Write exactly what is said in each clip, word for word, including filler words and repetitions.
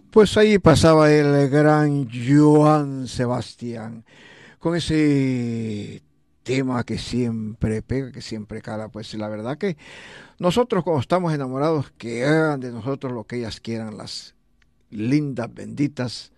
Pues ahí pasaba el gran Joan Sebastián con ese tema que siempre pega, que siempre cala. Pues la verdad que nosotros cuando estamos enamorados, que hagan de nosotros lo que ellas quieran, las lindas, benditas.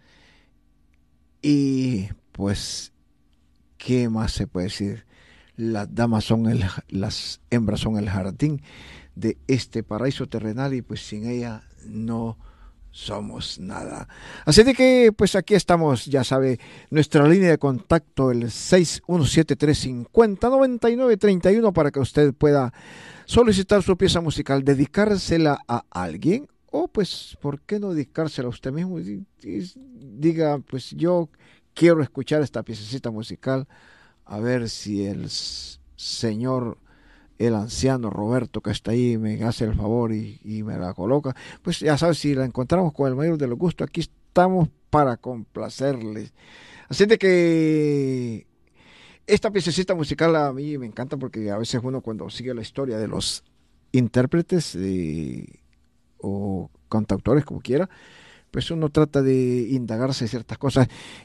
Y pues, ¿qué más se puede decir? Las damas son el, las hembras son el jardín de este paraíso terrenal y pues sin ella no somos nada. Así de que pues aquí estamos, ya sabe, nuestra línea de contacto el seis uno siete tres cinco cero nueve nueve tres uno para que usted pueda solicitar su pieza musical, dedicársela a alguien o pues, ¿por qué no dedicársela a usted mismo? Y, y diga, pues yo quiero escuchar esta piececita musical, a ver si el s- señor, el anciano Roberto que está ahí me hace el favor y, y me la coloca. Pues ya sabes, si la encontramos con el mayor de los gustos, aquí estamos para complacerles. Así de que esta piececita musical a mí me encanta porque a veces uno cuando sigue la historia de los intérpretes eh, o cantautores como quiera, pues uno trata de indagarse ciertas cosas.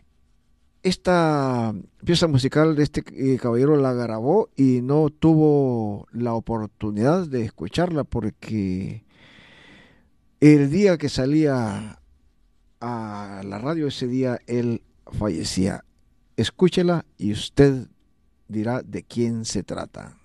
Esta pieza musical de este eh, caballero la grabó y no tuvo la oportunidad de escucharla porque el día que salía a la radio, ese día él fallecía. Escúchela y usted dirá de quién se trata.